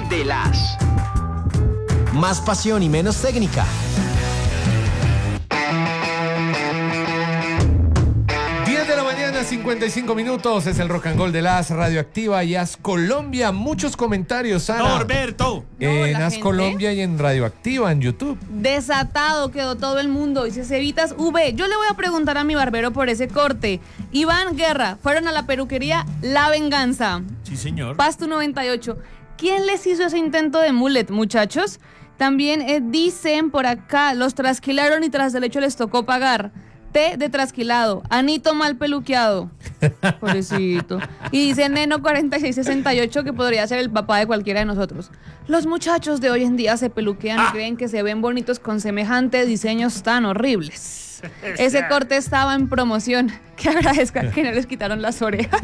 de las. Más pasión y menos técnica. De la mañana, 55 minutos, es el Rock and Roll de las Radioactiva y As Colombia. Muchos comentarios, Ana. Norberto. En la As gente. Colombia y en Radioactiva, en YouTube. Desatado quedó todo el mundo. Dice Cevitas V. Yo le voy a preguntar a mi barbero por ese corte. Iván Guerra, fueron a la peluquería La Venganza. Sí, señor. Pastu 98. ¿Quién les hizo ese intento de mullet, muchachos? También dicen por acá, los trasquilaron y tras del hecho les tocó pagar. Té de trasquilado, Anito mal peluqueado. Pobrecito. Y dice Neno 4668 que podría ser el papá de cualquiera de nosotros. Los muchachos de hoy en día se peluquean y creen que se ven bonitos con semejantes diseños tan horribles. Ese corte estaba en promoción. Que agradezcan que no les quitaron las orejas.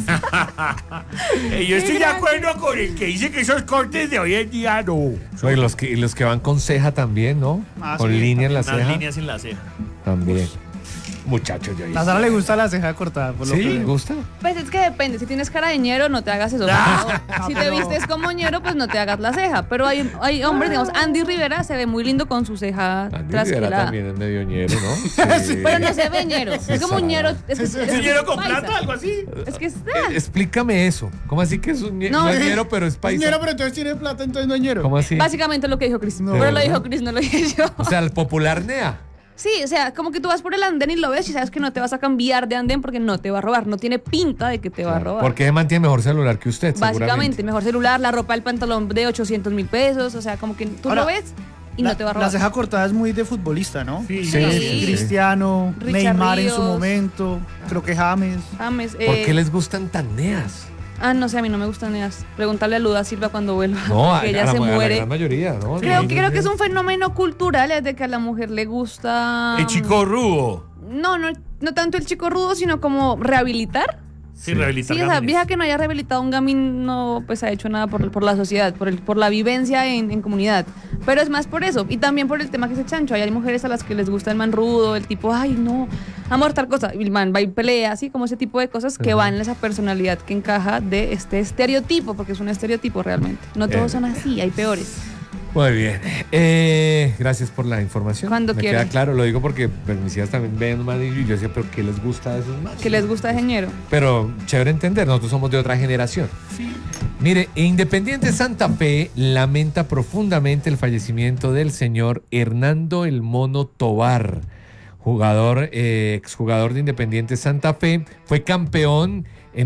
Yo estoy de acuerdo con el que dice que esos cortes de hoy en día no. Oye, los que van con ceja también, ¿no? Con sí, línea en la Unas ceja. líneas en la ceja. También. Muchachos, yo A Sara le gusta la ceja cortada, por lo ¿Sí? que ¿Le veo. gusta? Pues es que depende. Si tienes cara de ñero, no te hagas eso. Si te vistes como ñero, pues no te hagas la ceja. Pero hay hombres, digamos, Andy Rivera se ve muy lindo con su ceja Andy Rivera trasquilada. también es medio ñero, ¿no? Sí. Pero no se ve ñero. Es como un ñero. Es ¿Un ñero con paisa. plato, algo así? Es que Explícame eso. ¿Cómo así que es un No, es- ñero, pero es paisa? Ñero, pero entonces tiene plata, entonces no es ñero. ¿Cómo así? básicamente lo que dijo Chris. No. Pero lo ¿De dijo verdad? Chris, no lo dije yo. O sea, el popular NEA. Sí, o sea, como que tú vas por el andén y lo ves y sabes que no te vas a cambiar de andén porque no te va a robar. No tiene pinta de que te va a robar. Porque él mantiene mejor celular que usted, Básicamente, seguramente. mejor celular, la ropa del pantalón de 800.000 pesos. O sea, como que tú Ahora, lo ves y no te va a robar. La ceja cortada es muy de futbolista, ¿no? Sí, Sí. Cristiano, Richard Neymar en Ríos. su momento, creo que James. James, ¿Por qué les gustan tan neas? no sé, a mí no me gustan ellas. Preguntarle a Luda Silva cuando vuelva. No, que ella se a la muere. gran mayoría, ¿no? Creo que es un fenómeno cultural, es de que a la mujer le gusta. El chico rudo. No tanto el chico rudo, sino como rehabilitar. Sí, rehabilitar Sí, esa gamines. vieja que no haya rehabilitado un gamín no pues ha hecho nada por la sociedad, por la vivencia en comunidad. Pero es más por eso. Y también por el tema que se chancho. Hay mujeres a las que les gusta el man rudo, el tipo, ay no, amor, tal cosa. Y el man va y pelea, así como ese tipo de cosas que van en esa personalidad que encaja de este estereotipo, porque es un estereotipo realmente. No todos son así, hay peores. Muy bien. Gracias por la información. Cuando Me quieran. queda claro, lo digo porque pues, mis hijas también ven un man y yo decía, pero ¿qué les gusta a esos más? Que les gusta de género. Pero chévere entender, nosotros somos de otra generación. Mire, Independiente Santa Fe lamenta profundamente el fallecimiento del señor Hernando El Mono Tovar, jugador, exjugador de Independiente Santa Fe, fue campeón en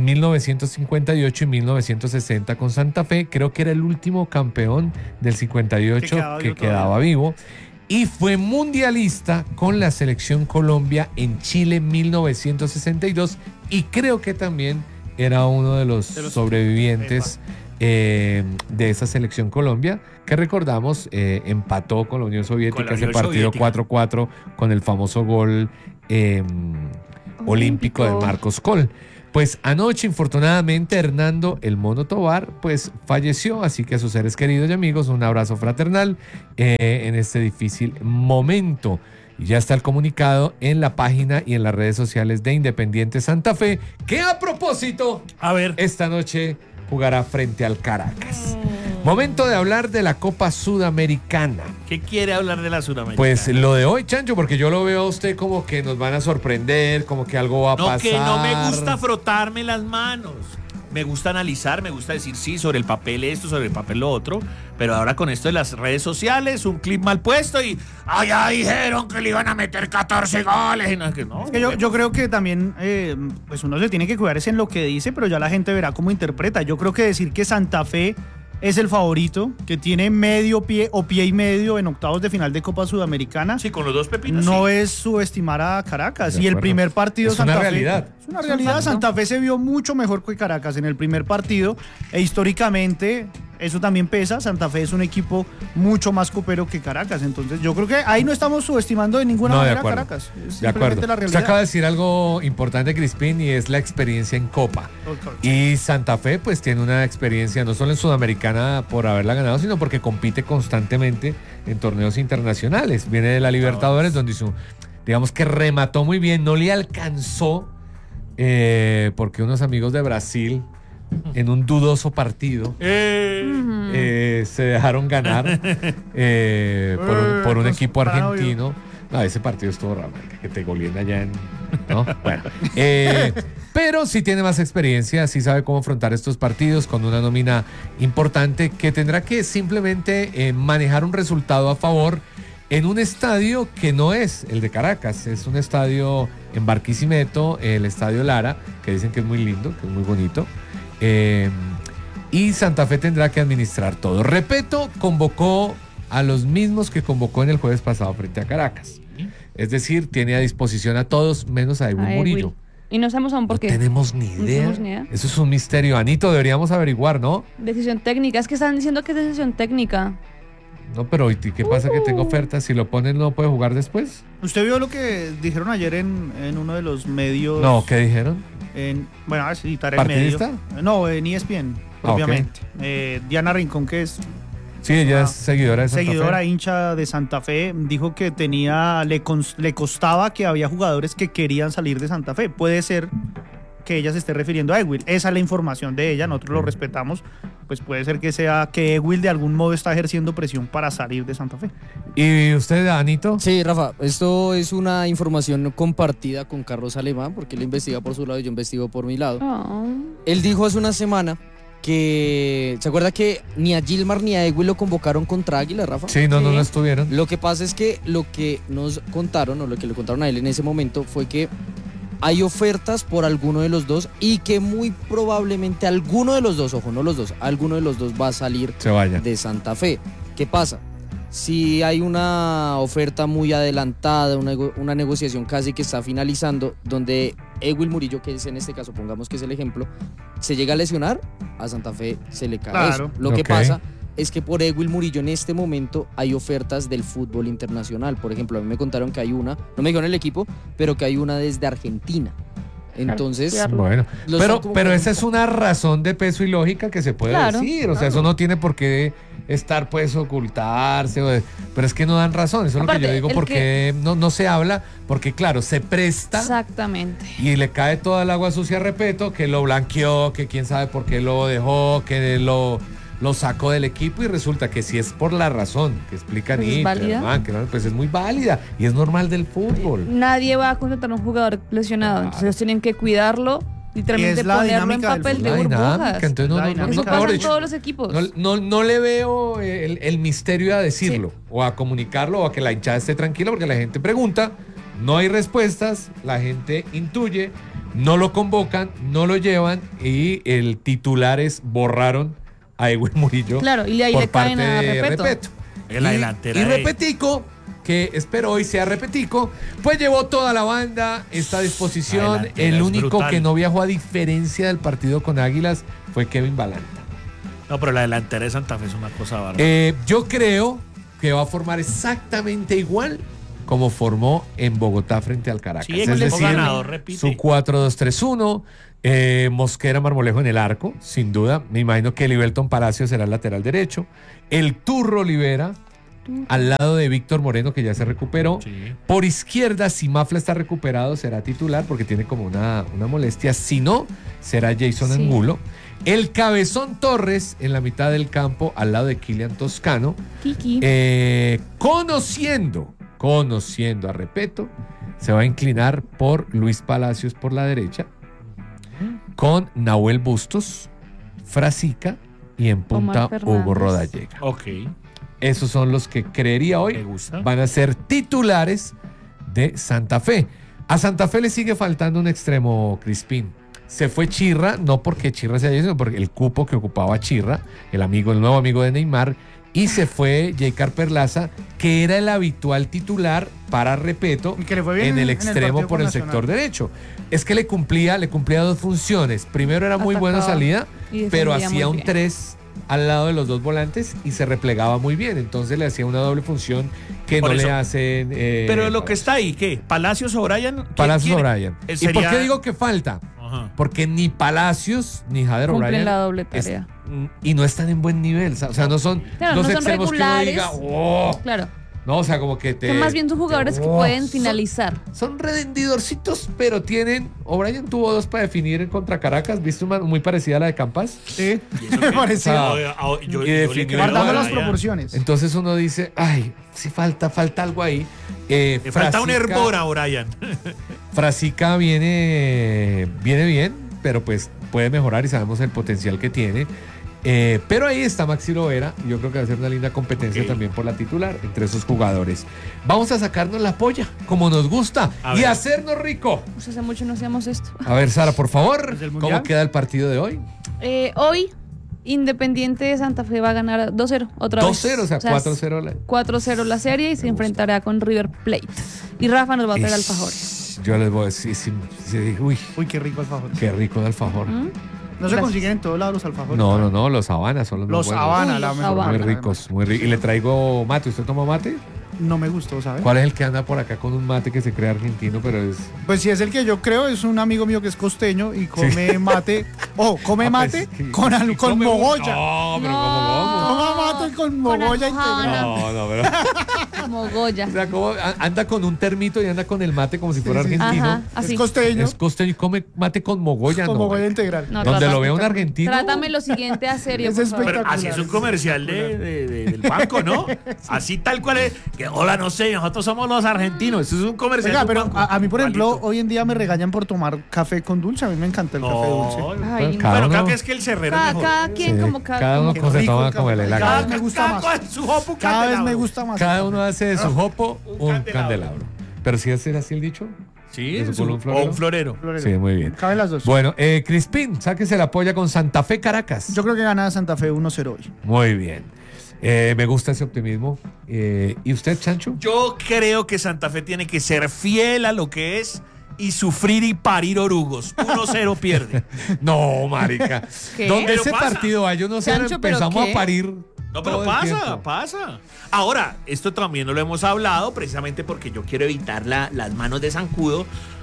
1958 y 1960 con Santa Fe, creo que era el último campeón del 58 que quedaba vivo. Y fue mundialista con la selección Colombia en Chile en 1962 y creo que también era uno de los sobrevivientes de esa selección Colombia que recordamos empató con la Unión Soviética ese partido 4-4 con el famoso gol olímpico de Marcos Coll. Pues anoche, infortunadamente, Hernando El Mono Tovar, pues falleció, así que a sus seres queridos y amigos, un abrazo fraternal en este difícil momento. Y ya está el comunicado en la página y en las redes sociales de Independiente Santa Fe, que a propósito, esta noche jugará frente al Caracas. Momento de hablar de la Copa Sudamericana. ¿Qué quiere hablar de la Sudamericana? Pues lo de hoy, Chancho, porque yo lo veo a usted como que nos van a sorprender, como que algo va a pasar. Que no me gusta frotarme las manos. Me gusta analizar, me gusta decir sí sobre el papel esto, sobre el papel lo otro, pero ahora con esto de las redes sociales, un clip mal puesto y ya dijeron que le iban a meter 14 goles. Y no, es que no. Es que yo creo que también pues uno se tiene que cuidar es en lo que dice, pero ya la gente verá cómo interpreta. Yo creo que decir que Santa Fe es el favorito, que tiene medio pie o pie y medio en octavos de final de Copa Sudamericana. Sí, con los dos pepinos. No sí. es subestimar a Caracas. De Y el acuerdo. primer partido Es una Santa Fe. realidad. Es una realidad. Santa Fe se vio mucho mejor que Caracas en el primer partido. E históricamente, eso también pesa. Santa Fe es un equipo mucho más copero que Caracas. Entonces, yo creo que ahí no estamos subestimando de ninguna No, de manera a acuerdo. Caracas. Es De acuerdo. simplemente la Usted realidad. acaba de decir algo importante, Crispín, y es la experiencia en Copa. Y Santa Fe, pues, tiene una experiencia no solo en Sudamericana por haberla ganado, sino porque compite constantemente en torneos internacionales. Viene de la Libertadores, donde hizo, digamos que remató muy bien, no le alcanzó, porque unos amigos de Brasil, en un dudoso partido, se dejaron ganar por un equipo paranoio. argentino. No, ese partido estuvo raro, que te goleen allá en... ¿no? Bueno, pero sí tiene más experiencia, sí sabe cómo afrontar estos partidos con una nómina importante que tendrá que simplemente manejar un resultado a favor en un estadio que no es el de Caracas, es un estadio en Barquisimeto, el Estadio Lara, que dicen que es muy lindo, que es muy bonito. Y Santa Fe tendrá que administrar todo. Repito, convocó a los mismos que convocó en el jueves pasado frente a Caracas. Es decir, tiene a disposición a todos menos a Edwin Murillo. Y no sabemos aún por qué. No tenemos ni No idea. tenemos ni idea. Eso es un misterio. Anito, deberíamos averiguar, ¿no? Decisión técnica. Es que están diciendo que es decisión técnica. No, pero ¿y qué pasa que tengo ofertas? Si lo ponen, ¿no puede jugar después? ¿Usted vio lo que dijeron ayer en uno de los medios? No, ¿qué dijeron? Bueno, a ver si citar el medio. ¿Partidista? No, en ESPN, propiamente. Diana Rincón, que es Sí, ella es seguidora de Santa seguidora, Fe. hincha de Santa Fe, dijo que le costaba que había jugadores que querían salir de Santa Fe. Puede ser que ella se esté refiriendo a Ewil. Esa es la información de ella, nosotros lo respetamos. Pues puede ser que sea que Ewil de algún modo está ejerciendo presión para salir de Santa Fe. ¿Y usted, Anito? Sí, Rafa, esto es una información compartida con Carlos Alemán, porque él investiga por su lado y yo investigo por mi lado. Oh. Él dijo hace una semana que... ¿Se acuerda que ni a Gilmar ni a Ewil lo convocaron contra Águila, Rafa? Sí, no estuvieron. Lo que pasa es que lo que nos contaron, o lo que le contaron a él en ese momento, fue que hay ofertas por alguno de los dos y que muy probablemente alguno de los dos, ojo, no los dos, alguno de los dos va a salir Se vaya. de Santa Fe. ¿Qué pasa? Si hay una oferta muy adelantada, una negociación casi que está finalizando, donde Ewil Murillo, que es en este caso, pongamos que es el ejemplo, se llega a lesionar, a Santa Fe se le cae Claro. eso. Lo que Ok. pasa es que por Ewil Murillo en este momento hay ofertas del fútbol internacional. Por ejemplo, a mí me contaron que hay una, no me dijeron el equipo, pero que hay una desde Argentina. Entonces, Claro. Bueno, Lo pero, están como pero que- esa es una razón de peso y lógica que se puede Claro, decir. O sea, eso no tiene por qué estar, pues, ocultarse. Pero es que no dan razón. Eso es lo que Aparte, yo digo, el porque no se habla. Porque, claro, se presta Exactamente. y le cae toda el agua sucia a Repeto, que lo blanqueó, que quién sabe por qué lo dejó, que lo sacó del equipo. Y resulta que si es por la razón que explica Pues es Anita, válida. Germán, que pues es muy válida y es normal del fútbol. Nadie va a contratar a un jugador lesionado. Entonces ellos tienen que cuidarlo, literalmente Y es la ponerlo en dinámica del papel de La dinámica, burbujas. entonces La dinámica. Eso no, pasa mejor en dicho, todos los equipos. no le veo el misterio a decirlo o a comunicarlo o a que la hinchada esté tranquila porque la gente pregunta, no hay respuestas, la gente intuye, no lo convocan, no lo llevan y el titular es borraron a Ewil Murillo. Claro, y ahí por le caen parte a de Repeto. En la delantera Y de- Repetico, que espero hoy sea Repetico, pues llevó toda la banda, está a La disposición. delantera El es único brutal. que no viajó a diferencia del partido con Águilas fue Kevin Balanta. No, pero la delantera de Santa Fe es una cosa bárbara. Yo creo que va a formar exactamente igual como formó en Bogotá frente al Caracas. Sí, es equipo decir, ganador, repite. su 4-2-3-1, Mosquera Marmolejo en el arco, sin duda. Me imagino que Libelton Palacio será el lateral derecho. El Turro Olivera al lado de Víctor Moreno, que ya se recuperó. Sí. Por izquierda, si Mafla está recuperado, será titular porque tiene como una molestia. Si no, será Jason Sí. Angulo. El Cabezón Torres en la mitad del campo, al lado de Kilian Toscano. Kiki. Conociendo a Repeto, se va a inclinar por Luis Palacios por la derecha, con Nahuel Bustos, Frasica y en punta Omar Fernández. Hugo Rodallega. Ok. Esos son los que creería Me hoy gusta. van a ser titulares de Santa Fe. A Santa Fe le sigue faltando un extremo, Crispín. Se fue Chirra, no porque Chirra se haya ido, sino porque el cupo que ocupaba Chirra, el nuevo amigo de Neymar, y se fue Jaycar Perlaza, que era el habitual titular para Repeto Y que le fue bien en el en el extremo partido por con el Nacional. sector derecho. Es que le cumplía dos funciones. Primero era muy buena Atacaba salida, y pero defendía hacía muy un bien. 3 al lado de los dos volantes y se replegaba muy bien. Entonces le hacía una doble función que Por no eso. le hacen. Pero lo que está ahí, ¿qué? ¿Palacios o Brian? Palacios ¿Quién? O'Brien. ¿Y Sería- por qué digo que falta? Ajá. Porque ni Palacios ni Jader Cumplen O'Brien la doble tarea. y no están en buen nivel. O sea, no son Claro, dos no son extremos que uno regulares. diga, "Oh". Claro. No, o sea, como que te... Que más bien son jugadores que pueden finalizar. Son rendidorcitos, pero tienen... O'Brien tuvo 2 para definir contra Caracas. ¿Viste una muy parecida a la de Campas? Sí, ¿Y eso me qué? pareció. Yo Y le definió creo Guardando a las Brian. proporciones. Entonces uno dice, ay, sí falta algo ahí. Le falta un Frasica- herbora, Brian. Frasica viene bien, pero pues puede mejorar y sabemos el potencial que tiene. Pero ahí está Maxi Lovera. Yo creo que va a ser una linda competencia Ok. también por la titular entre esos jugadores. Vamos a sacarnos la polla, como nos gusta, A y ver. hacernos rico. Pues hace mucho no hacíamos esto. A ver, Sara, por favor, ¿Desde el ¿cómo Mundial? queda el partido de hoy? Hoy, Independiente de Santa Fe va a ganar 2-0 otra vez. 2-0, o sea, 4-0. 4-0 la serie y se enfrentará con River Plate. Y Rafa nos va a traer alfajores. Yo les voy a decir, uy, Uy, qué rico alfajor. qué rico el alfajor. ¿Mm? No se Gracias. consiguen en todos lados los alfajores. No, los Habanas son los más Los buenos. Habana, Uy, la los mejor. Habana. Muy marca, ricos, muy ricos. Y le traigo mate. ¿Usted toma mate? además. No me gustó, ¿sabes? ¿Cuál es el que anda por acá con un mate que se cree argentino, pero es... Pues si es el que yo creo, es un amigo mío que es costeño y come mate. Come Ah, mate pues, con come mogolla. No, pero No. ¿cómo? Toma mate con mogolla almojábana. integral. No, pero... Mogoya. O sea, ¿cómo? Anda con un termito y anda con el mate como si fuera Sí, sí. argentino. Ajá, así. Es costeño Es costeño y come mate con mogolla, con no. mogolla integral. No, Donde trata- lo vea un argentino. Trátame lo siguiente a serio, Es por favor. Pero así es un comercial del banco, ¿no? Así tal cual es. Que, hola, no sé, nosotros somos los argentinos. Eso es un comercial. Oiga, de un pero banco. a mí, por ejemplo, Igualito. hoy en día me regañan por tomar café con dulce. A mí me encanta el café dulce. Ay, Cada Bueno, uno- creo que es que el cerrero es mejor. cada quien Sí, como cada uno Qué se rico toma el como café. le la Cada gana. vez me gusta más. cual su jopo, un Cada vez me candelabro. gusta más. Cada uno hace de su jopo un candelabro. candelabro. Pero si es así el dicho. Sí, ¿Eso su- por un florero? o un florero. Florero. Sí, muy bien. Caben las dos. Bueno, Crispín, sáquese la polla con Santa Fe Caracas. Yo creo que gana Santa Fe 1-0 hoy. Muy bien. Me gusta ese optimismo. ¿Y usted, Chancho? Yo creo que Santa Fe tiene que ser fiel a lo que es y sufrir y parir orugos. 1-0 pierde. No, marica. ¿Qué? ¿Dónde Pero ese pasa. partido va? Yo no sé, Chancho, ¿pero empezamos qué? a parir. No, pero todo el pasa, tiempo. pasa. Ahora, esto también no lo hemos hablado precisamente porque yo quiero evitar las manos de zancudo.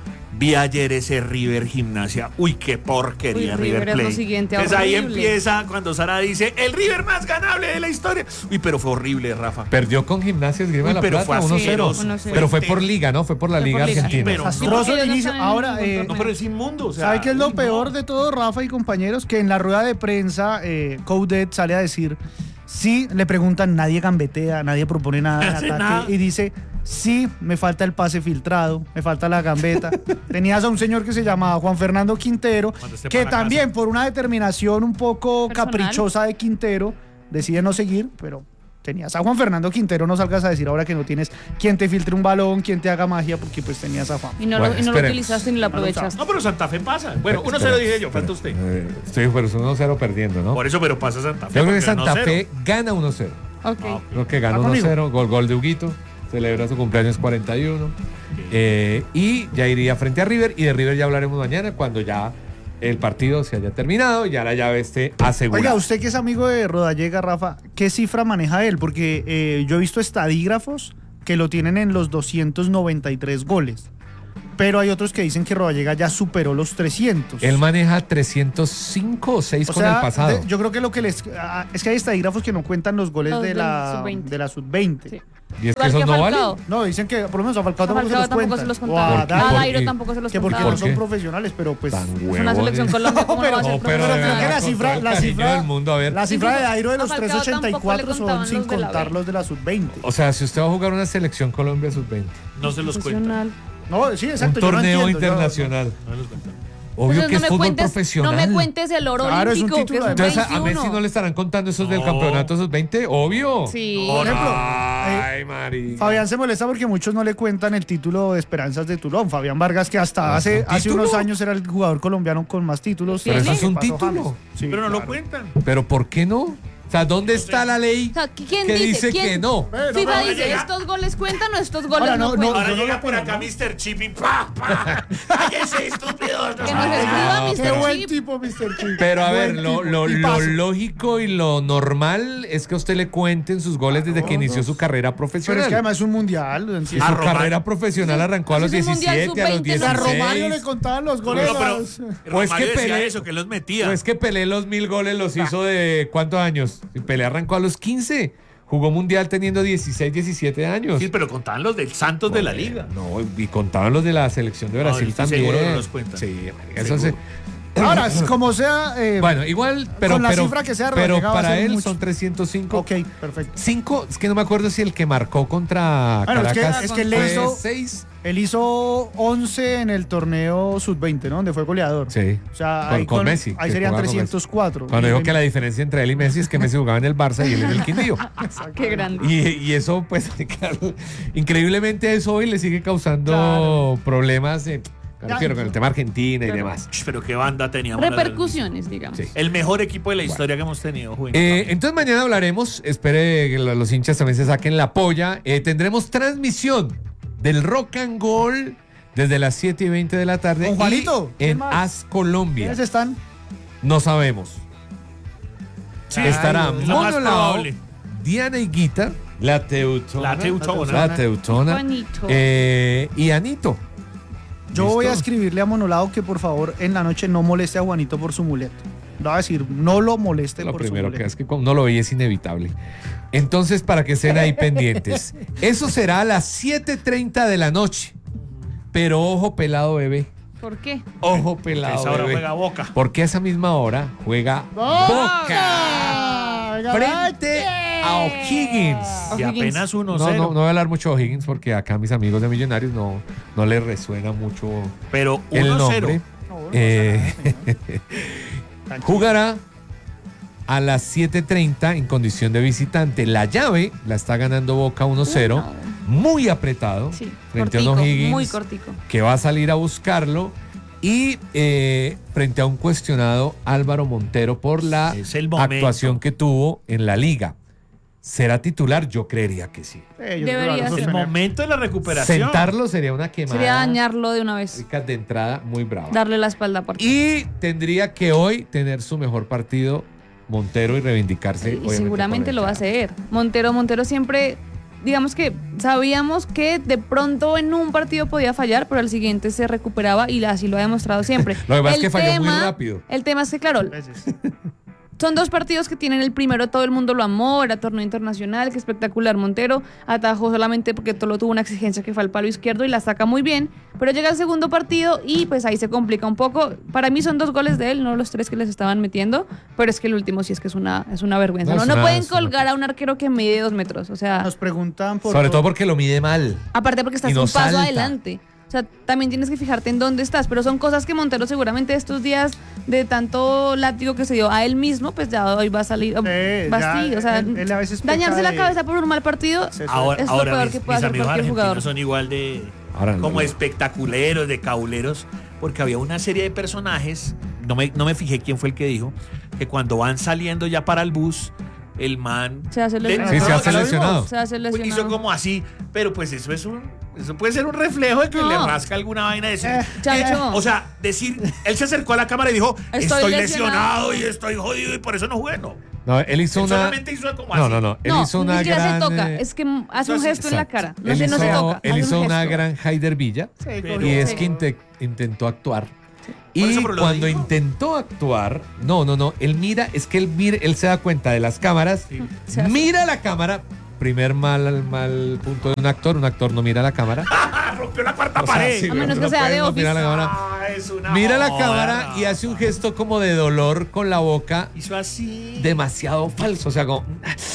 Vi ayer ese River Gimnasia. Uy, qué porquería Uy, River River es lo Plate. siguiente, Pues ahí horrible. empieza cuando Sara dice, el River más ganable de la historia. Uy, pero fue horrible, Rafa. Perdió con Gimnasia Esgrima Uy, de la pero Plata, fue 1-0. 1-0. Pero fue por liga, ¿no? Fue por la Fue Liga por liga. Argentina. Sí, pero- Desastroso ellos el no inicio. están en Ahora, ningún torneo. No, pero es inmundo. O sea, ¿sabe qué es lo uy, peor no. de todo, Rafa y compañeros? Que en la rueda de prensa, Coudet sale a decir, sí, le preguntan, nadie gambetea, nadie propone nada en Hace ataque. nada. Y dice, sí, me falta el pase filtrado, me falta la gambeta. Tenías a un señor que se llamaba Juan Fernando Quintero, Cuando esté que para la también casa. por una determinación un poco Personal. caprichosa de Quintero, decide no seguir, pero... Tenías a Juan Fernando Quintero, no salgas a decir ahora que no tienes quien te filtre un balón, quien te haga magia, porque pues tenías a Juan. Y no, Bueno, y no lo esperemos. utilizaste ni lo aprovechaste. No, pero Santa Fe pasa. Bueno, 1-0 Espera, dije yo, falta usted. Estoy pero es 1-0 perdiendo, ¿no? Por eso, pero pasa Santa Fe. Yo creo que porque ganó Santa 0. Fe gana 1-0. Ok. Creo que gana ¿Está conmigo? 1-0. Gol de Huguito. Celebra su cumpleaños 41. Y ya iría frente a River. Y de River ya hablaremos mañana cuando ya el partido se haya terminado y ya la llave esté asegurada. Oiga, usted que es amigo de Rodallega, Rafa, ¿qué cifra maneja él? Porque yo he visto estadígrafos que lo tienen en los 293 goles. Pero hay otros que dicen que Rodallega ya superó los 300. Él maneja 305 o 6 con el pasado. yo creo que lo que les... es que hay estadígrafos que no cuentan los goles Los de del la sub-20. de la sub-20. Sí. Y es que Igual esos que no Falcao. valen. No, dicen que por lo menos a Falcao A tampoco Falcao se los tampoco cuentan. se los O contaba. a Dairo, A ¿por Dairo qué? tampoco se los que porque contaba. no son qué? profesionales, pero pues... Tan Es una selección huevones. Colombia, ¿cómo no va a ser No, pero de Pero creo que verdad, la con cifra- todo el la cariño cifra- del mundo, a ver. La cifra de Dairo de A los Falcao tampoco le 384 son contaban sin los de la contar B. los de la sub-20. O sea, si usted va a jugar una selección Colombia sub-20, No se los cuento. Profesional. No, sí, exacto. un yo no torneo entiendo, yo- internacional, No los cuento. obvio Entonces, que es fútbol cuentes, profesional. No me cuentes el oro Claro, es un olímpico, que título es de- Entonces a 21. Messi no le estarán contando esos del No. campeonato sub-20, obvio. Sí. Por ejemplo, Ay, Mari. Fabián se molesta porque muchos no le cuentan el título de Esperanzas de Tulón. Fabián Vargas, que hasta ¿Es un hace título? unos años era el jugador colombiano con más títulos. Pero eso ¿Tiene? es un Pasó título. James. Sí, Pero no lo claro. cuentan. Pero ¿por qué no? O sea, ¿dónde está la ley O sea, ¿quién que dice? dice ¿Quién? que no? Pero FIFA no, dice, llega- ¿estos goles cuentan o estos goles Ahora, no, no, cuentan? Ahora yo no llega lo por pongo, acá ¿no? Mr. Chip y ¡pa! ¡pa! ¡Cállese, estúpidos! Que nos escriba Qué Mr. buen Chip. tipo, Mr. Chip. Pero a ver, Buen lo tipo. Tipazo. lógico y lo normal es que a usted le cuenten sus goles desde que inició su carrera Pero es profesional. que además es un mundial. Y entiendo. su Ah, Romario. carrera profesional arrancó a los Pues es un mundial 17, a los sub-20, A 16. Romario le contaban los goles. No, pero los- Pues Romario que decía Pelé- eso, que los metía. Pues que Pelé los 1000 goles los hizo de ¿cuántos años? Y Pelé arrancó a los 15. Jugó mundial teniendo 16, 17 años. Sí, pero contaban los del Santos de la liga. No, y contaban los de la selección de Brasil estoy también. seguro que los cuentan. Sí, marica, eso Seguro. Ahora, como sea, bueno, igual, pero, con la pero, cifra que sea pero relegado va a para ser él mucho. son 305. ok, perfecto. 5, es que no me acuerdo si el que marcó contra Bueno, Caracas es que él fue hizo- 6. Él hizo 11 en el torneo sub-20, ¿no? Donde fue goleador. Sí. O sea, Con- ahí con Messi, ahí que serían jugaba con Messi. 304. Cuando Y dijo en- que la diferencia entre él y Messi es que Messi jugaba en el Barça y él en el Quindío. Qué grande. Y eso, pues, claro, increíblemente eso hoy le sigue causando Claro. problemas, me Ya, refiero con el tema Argentina y claro. demás. Pero qué banda teníamos. Repercusiones, digamos. Sí. El mejor equipo de la historia que hemos tenido, juvenil. Entonces mañana hablaremos, espere que los hinchas también se saquen la polla. Tendremos transmisión del Rock and Roll desde las 7:20 de la tarde. ¿Con Juanito? y en ¿Quién más? AS Colombia. ¿Quiénes están? No sabemos. Sí, Estará es lo más Mono Lao, probable. Diana y Guita, la Teutona. La Teutona. La Teutona, Juanito. y Anito. Yo voy a ¿Listo? escribirle a Monolado que por favor en la noche no moleste a Juanito por su muleto. Le voy a decir, no lo moleste Lo por su primero muleto. que es que como no lo veía es inevitable. Entonces, para que estén ahí pendientes. Eso será a las 7:30 de la noche. Pero ojo pelado, bebé. ¿Por qué? Ojo A pelado, esa hora bebé. juega Boca. Porque a esa misma hora juega Boca frente a O'Higgins. Y apenas 1-0. No voy a hablar mucho de O'Higgins porque acá mis amigos de Millonarios no les resuena mucho Pero el 1-0. nombre. No, bueno, Jugará a las 7:30 en condición de visitante. La llave la está ganando Boca 1-0. Muy apretado. Sí, frente a cortico, un O'Higgins muy cortico. que va a salir a buscarlo. Y frente a un cuestionado Álvaro Montero por la Es el momento. actuación que tuvo en la liga. ¿Será titular? Yo creería que sí. yo creo que Debería lo va a Es el sostener. momento de la recuperación. Sentarlo sería una quemada. Sería dañarlo de una vez. Rica de entrada muy brava. Darle la espalda por Y tendría que hoy tener su mejor partido Montero y reivindicarse. Y obviamente, seguramente con la lo va a hinchada. hacer. Montero siempre, digamos que sabíamos que de pronto en un partido podía fallar, pero al siguiente se recuperaba y así lo ha demostrado siempre. Lo que pasa es que falló muy rápido. El tema es que, claro, Veces. son dos partidos que tienen el primero, todo el mundo lo amó, era torneo internacional, que espectacular. Montero atajó solamente porque Tolo tuvo una exigencia que fue al palo izquierdo y la saca muy bien, pero llega el segundo partido y pues ahí se complica un poco. Para mí son 2 goles de él, no los 3 que les estaban metiendo, pero es que el último sí es que es una vergüenza. No, No, es no una- pueden es una colgar a un arquero que mide 2 metros, o sea, Nos preguntan por... Sobre todo porque lo mide mal. aparte porque estás y no un paso salta. adelante. O sea, también tienes que fijarte en dónde estás, pero son cosas que Montero seguramente estos días de tanto látigo que se dio a él mismo, pues ya hoy va a salir, va ya, así, o sea, él a veces peca dañarse la de- cabeza por un mal partido Sí, sí. Ahora, es lo ahora peor mis, que puede mis hacer amigos cualquier argentinos jugador. son igual de Ahora como no. espectaculeros, de cauleros, porque había una serie de personajes, no me fijé quién fue el que dijo, que cuando van saliendo ya para el bus, el man Se hace le- lesionado. Sí, se no, hace lo lesionado. vimos. Se hace lesionado. Hizo como así, pero pues eso puede ser un reflejo de que No. le rasca alguna vaina de decir. Chacho. O sea, decir, él se acercó a la cámara y dijo, Estoy estoy lesionado. lesionado y estoy jodido y por eso no jugué, no. No, él hizo Él una. solamente hizo como No, así. no. Él No, hizo ni una siquiera gran. se toca, es que hace un sí, gesto en la exacto. cara. No Él se hizo, toca. él hace hizo un una gesto. gran Haider Villa. Sí, Pero- Y es Sí. que intentó actuar. Por Y eso, pero lo cuando dijo. intentó actuar, no, él mira, es que él se da cuenta de las cámaras, Sí. Se hace- mira la cámara, primer mal punto de un actor no mira la cámara. ¡Ah, rompió la cuarta O sea, pared! sí, A menos no que sea puede de no Office. mirar la cámara. Ah, es una Mira la joda, cámara no. y hace un gesto como de dolor con la boca Hizo así. demasiado falso, o sea, como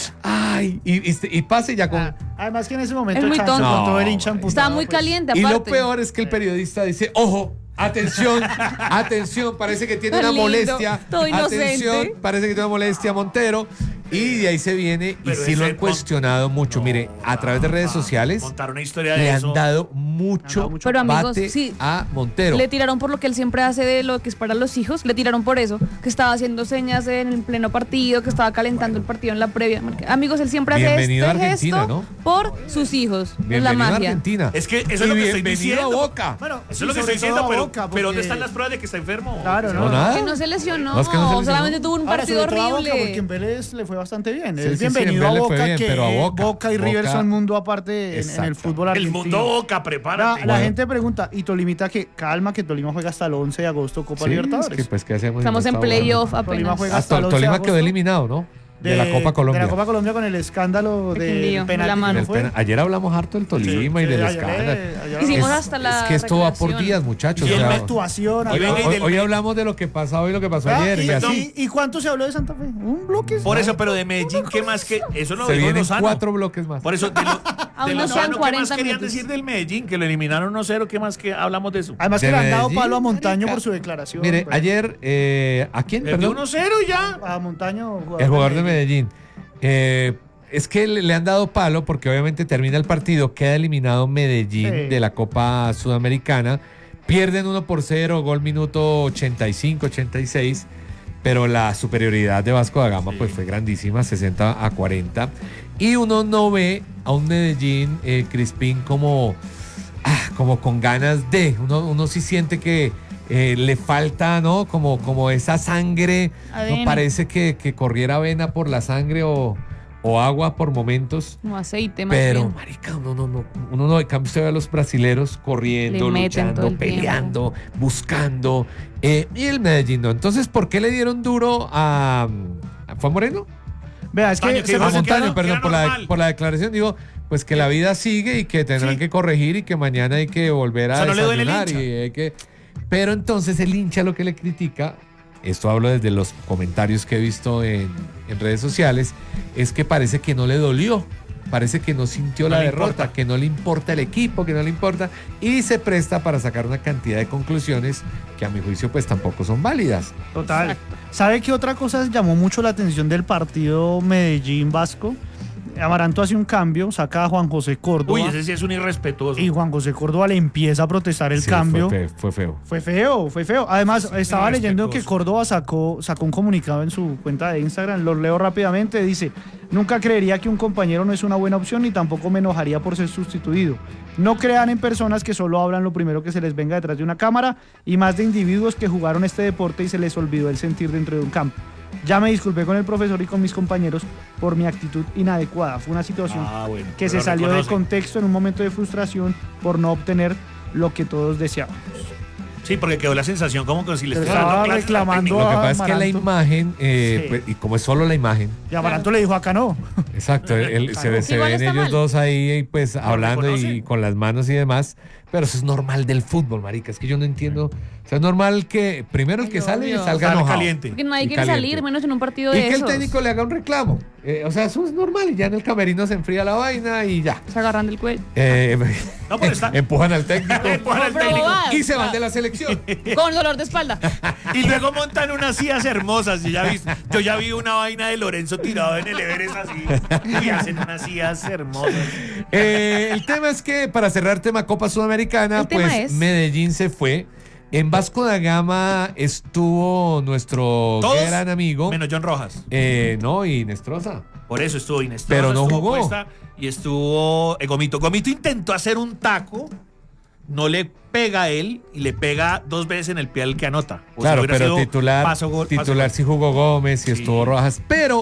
ay, y pase ya con. Además que en ese momento Es muy Chancho, tonto. con todo el hincha emputado, Estaba muy pues. caliente, Y aparte. lo peor es que el periodista dice, ojo, atención, atención, parece que tiene una Lindo, molestia. todo inocente. Atención, parece que tiene una molestia Montero. Y de ahí se viene, y Pero sí lo ese han cuestionado mucho. No, Mire, a través de redes sociales Montar una historia le de han eso. dado mucho Pero, amigos, bate sí. a Montero. Le tiraron por lo que él siempre hace de lo que es para los hijos. Le tiraron por eso, que estaba haciendo señas en el pleno partido, que estaba calentando el partido en la previa. Amigos, él siempre hace Bienvenido este a Argentina, gesto ¿no? por sus hijos. Es la Bienvenido a magia. Argentina. Es que eso es Y lo que estoy bienvenido diciendo. a Boca. Bueno, Eso sí, es lo que sobre estoy todo diciendo, a pero, Boca, pero ¿dónde porque- están las pruebas de que está enfermo? Claro, No, no. nada. Que no se lesionó, No, es que no se lesionó. solamente tuvo un Ahora, partido sobre todo a Boca, porque horrible. en Vélez le fue bastante bien. Sí, Es sí, sí, bienvenido en a Vélez le fue Boca, bien, que pero a Boca. y River Boca- son mundo aparte en el Exacto. fútbol El argentino. mundo Boca, prepárate. La gente pregunta, ¿y Tolimita que calma, que Tolima juega hasta el 11 de agosto Copa Sí, Libertadores? es que, pues, ¿qué hacemos? Estamos en Esta playoff Tolima apenas. juega hora? hasta el 11 de Tolima agosto. quedó eliminado, ¿no? De la Copa Colombia. De la Copa Colombia con el escándalo De del Quindío, penalti. la mano. ¿no fue? Ayer hablamos harto del Tolima y del escándalo. Hicimos hasta la Es que esto va por recreación. días, muchachos. Y o en sea, la actuación. Hoy venga y hoy, del- hoy hablamos de lo que pasó hoy y lo que pasó ayer y así. ¿Y cuánto se habló de Santa Fe? Un bloque. Por eso, pero de Medellín, ¿qué más que? Eso lo Se dijo vienen Lozano. 4 bloques más. Por eso, de Aún no Lozano, sean ¿qué 40 más querían minutos. decir del Medellín? Que lo eliminaron 1-0, ¿qué más que hablamos de eso? Además que De le han dado Medellín, palo a Montaño marica. por su declaración. Mire, Bueno, ayer, ¿a quién? Perdió Perdón. 1-0 ya. a Montaño, El jugador de Medellín. Es que le han dado palo porque obviamente termina el partido, queda eliminado Medellín Sí. de la Copa Sudamericana, pierden 1-0, gol minuto 85, 86, pero la superioridad de Vasco da Gama pues fue grandísima, 60-40, y uno no ve a un Medellín, Crispín, como con ganas de, uno sí siente que le falta, ¿no? Como esa sangre, no ADN. parece que corriera vena por la sangre o agua por momentos. No, aceite, más Pero, bien. marica, uno no, en cambio usted ve a los brasileros corriendo, Le meten todo luchando, el tiempo. peleando, buscando, y el Medellín no. Entonces, ¿por qué le dieron duro ¿fue a Moreno? Vea, es que Montaño, se que A no, presentó- Montaño, que perdón, era normal. por la declaración, digo, pues que la vida sigue y que tendrán que corregir y que mañana hay que volver O a sea, no le duele el desayunar hincha. y hay que... Pero entonces el hincha lo que le critica, esto hablo desde los comentarios que he visto en redes sociales, es que parece que no le dolió, parece que no sintió No la le derrota, importa. que no le importa el equipo, que no le importa, y se presta para sacar una cantidad de conclusiones que a mi juicio pues tampoco son válidas. Total. ¿Sabe qué otra cosa llamó mucho la atención del partido Medellín-Vasco? Amaranto hace un cambio, saca a Juan José Córdoba. Uy, ese sí es un irrespetuoso. Y Juan José Córdoba le empieza a protestar el Sí, cambio. fue feo. Fue feo. Además, estaba leyendo que irrespetuoso. Córdoba sacó un comunicado en su cuenta de Instagram. Lo leo rápidamente. Dice: nunca creería que un compañero no es una buena opción ni tampoco me enojaría por ser sustituido. No crean en personas que solo hablan lo primero que se les venga detrás de una cámara y más de individuos que jugaron este deporte y se les olvidó el sentir dentro de un campo. Ya me disculpé con el profesor y con mis compañeros por mi actitud inadecuada. Fue una situación Bueno, que pero se salió de reconoce. contexto en un momento de frustración por no obtener lo que todos deseaban. Sí, porque quedó la sensación como que si le Pero estuviera estaba dando clases al reclamando técnico. Lo que a pasa es que la Amaranto. imagen, Sí. pues, y como es solo la imagen, Y Amaranto le dijo: acá no. exacto, se Igual ven está ellos mal. dos ahí pues hablando y reconoce. con las manos y demás, pero eso es normal del fútbol, marica, es que yo no entiendo, o sea, es normal que primero el que Ay, sale obvio. salga Sale enojado. caliente. Porque nadie Y quiere caliente. salir, menos en un partido Y de que el esos. técnico le haga un reclamo. O sea, eso es normal. Y ya en el camerino se enfría la vaina y ya. Se agarran del cuello. No, pero está. Empujan al técnico Empujan al Pero técnico. bobadas. y se van de la selección. Con dolor de espalda. Y luego montan unas sillas hermosas. Yo ya vi una vaina de Lorenzo tirado en el Everest así. Y hacen unas sillas hermosas. El tema es que, para cerrar tema Copa Sudamericana, El tema pues es- Medellín se fue. En Vasco da Gama estuvo nuestro Todos, gran amigo. menos John Rojas. No, y Nestroza. Por eso estuvo Inés. Pero no estuvo jugó. Cuesta y estuvo Gomito. Gomito intentó hacer un taco. No le pega a él y le pega 2 veces en el pie al que anota. O si Claro, hubiera pero sido titular, paso, gol, paso, titular gol. sí jugó Gómez, sí Sí. estuvo Rojas. Pero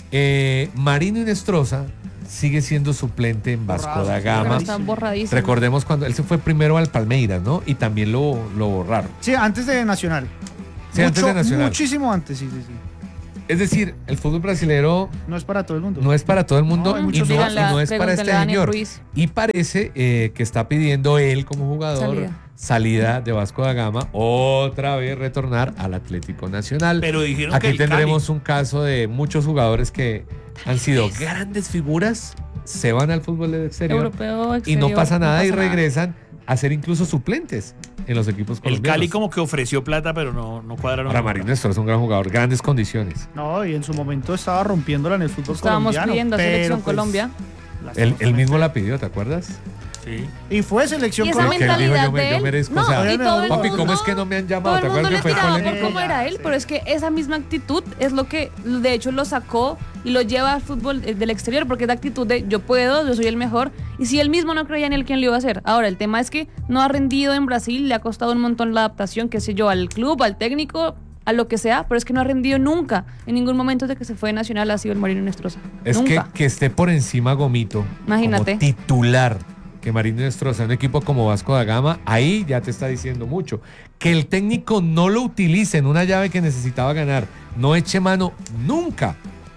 Marino Inestrosa sigue siendo suplente en Vasco Borrado, da sí, Gama. Pero están borradísimos. Recordemos cuando él se fue primero al Palmeiras, ¿no? Y también lo borraron. Sí, antes de Nacional. Sí, antes de Nacional. Muchísimo antes, sí. Es decir, el fútbol brasilero No es para todo el mundo. no es para todo el mundo No, hay y, muchos no, díganle y a- no es para este pregúntenle a Daniel señor. Ruiz. Y parece que está pidiendo él como jugador salida de Vasco da Gama, otra vez retornar al Atlético Nacional. Pero dijeron que Aquí el tendremos Cali. un caso de muchos jugadores que han sido grandes figuras, se van al fútbol del exterior Europeo, y exterior, no pasa nada y pasa nada. regresan a ser incluso suplentes en los equipos El colombianos. Cali como que ofreció plata, pero no cuadraron. Ahora Marino Néstor es un gran jugador, grandes condiciones. No, y en su momento estaba rompiéndola en el fútbol Estábamos colombiano. pidiendo a pero, Selección pues, Colombia. Él mismo la pidió, ¿te acuerdas? Sí. Y fue Selección Y esa Porque él Colombia. dijo, mentalidad yo de él. merezco, No, o sea, y todo el papi, mundo, ¿cómo es que no me han llamado? todo el ¿Te mundo acuerdas le que fue tiraba con por el- cómo era él, pero es que esa misma actitud es lo que de hecho lo sacó y lo lleva al fútbol del exterior, porque es la actitud de yo puedo, yo soy el mejor, y si él mismo no creía en él, ¿quién lo iba a hacer? Ahora, el tema es que no ha rendido en Brasil, le ha costado un montón la adaptación, qué sé yo, al club, al técnico, a lo que sea, pero es que no ha rendido nunca. En ningún momento de que se fue de Nacional ha sido el Marino Nestroza. Es nunca. que esté por encima Gomito Imagínate. como titular, que Marino Nestroza, un equipo como Vasco da Gama, ahí ya te está diciendo mucho. Que el técnico no lo utilice en una llave que necesitaba ganar, no eche mano nunca.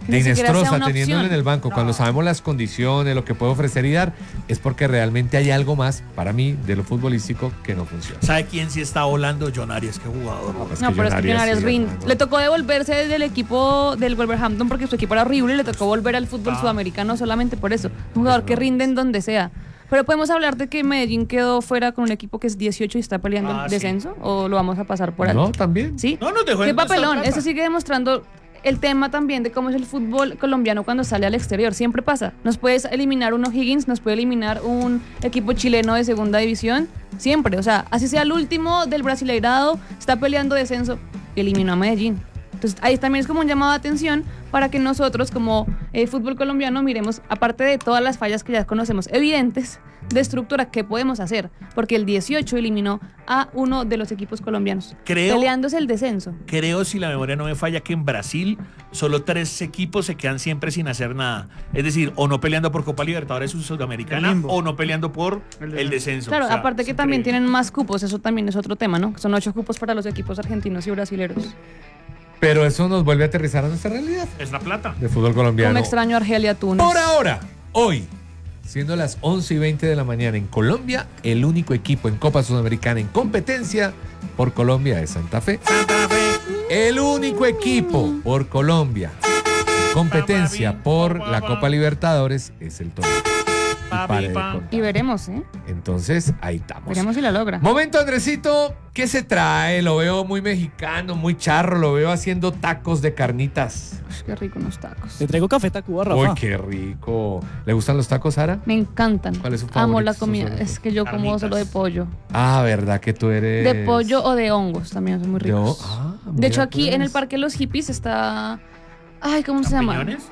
de Ni siquiera sea Inestrosa una teniéndolo en opción. el banco, cuando sabemos las condiciones, lo que puede ofrecer y dar, es porque realmente hay algo más, para mí, de lo futbolístico que no funciona. ¿Sabe quién sí está volando? John Arias, qué jugador. No, pero es que John Arias sí, rinde. hermano. Le tocó devolverse del equipo del Wolverhampton porque su equipo era horrible y le tocó volver al fútbol sudamericano solamente por eso. Un jugador que rinde en donde sea. Pero podemos hablar de que Medellín quedó fuera con un equipo que es 18 y está peleando el Sí. descenso, o lo vamos a pasar por alto. No, también. ¿Sí? No, nos dejó Qué en nuestra papelón. plata. Eso sigue demostrando el tema también de cómo es el fútbol colombiano cuando sale al exterior. Siempre pasa. Nos puedes eliminar un O'Higgins, nos puede eliminar un equipo chileno de segunda división. Siempre. O sea, así sea el último del Brasileirado, está peleando descenso, eliminó a Medellín. Entonces ahí también es como un llamado de atención para que nosotros como fútbol colombiano miremos, aparte de todas las fallas que ya conocemos evidentes de estructura, qué podemos hacer, porque el 18 eliminó a uno de los equipos colombianos, peleándose el descenso. Creo, si la memoria no me falla, que en Brasil solo 3 equipos se quedan siempre sin hacer nada. Es decir, o no peleando por Copa Libertadores Sudamericana, El limbo. o no peleando por el descenso. Claro, O sea, aparte que es también increíble. tienen más cupos, eso también es otro tema, ¿no? Son 8 cupos para los equipos argentinos y brasileros. Pero eso nos vuelve a aterrizar a nuestra realidad Es la plata. de fútbol colombiano. Como extraño a Argelia Túnez. Por ahora, hoy, siendo las 11:20 de la mañana en Colombia, el único equipo en Copa Sudamericana en competencia por Colombia es Santa Fe. El único equipo por Colombia en competencia por la Copa Libertadores es el Tolima. Y pare de contar. Y veremos, ¿eh? Entonces, ahí estamos. Veremos si la logra. Momento, Andresito, ¿qué se trae? Lo veo muy mexicano, muy charro, lo veo haciendo tacos de carnitas. Uf, qué rico unos tacos. Te traigo Café Tacuba, Rafa. Uy, qué rico. ¿Le gustan los tacos, Sara? Me encantan. ¿Cuál es su Amo favorito? la comida. Es que yo como Carnitas. solo de pollo. Ah, ¿verdad que tú eres? De pollo o de hongos también son muy ricos. De hecho, mira, aquí pues. en el Parque Los Hippies está. Ay, ¿cómo se llama? ¿Champiñones?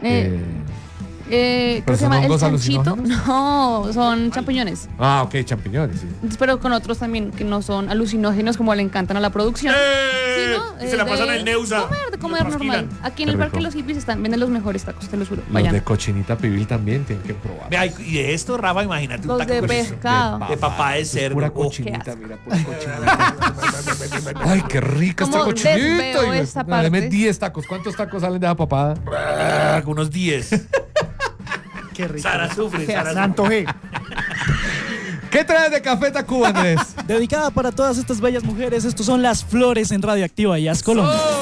¿Cómo ¿Pero se son llama? El hongos chanchito. alucinógenos? No, son champiñones. Ah, ok, champiñones, sí. Pero con otros también que no son alucinógenos, como le encantan a la producción. Sí, ¿no? Y se la pasan De en Neusa. de comer Lo normal. trasquilan. Aquí en Qué el Parque rico. Los Hippies venden los mejores tacos, te lo juro. Los Vayan. de cochinita pibil también tienen que probar. Vea, y de esto, Rafa, imagínate un Los taco de con eso. pescado. De papá de Eso es cerdo. pura Oh, cochinita, qué asco. mira, pura cochinita. Ay, qué rica esta ¿Cómo cochinita. desveo Y esta dame parte? 10 tacos. ¿Cuántos tacos salen de esa papada? Algunos 10. Qué rico. Sara sufre, Me Sara sufre. antojé. ¿Qué traes de Café Tacuba, Andrés? Dedicada para todas estas bellas mujeres, estos son Las Flores en Radioactiva y Colombia.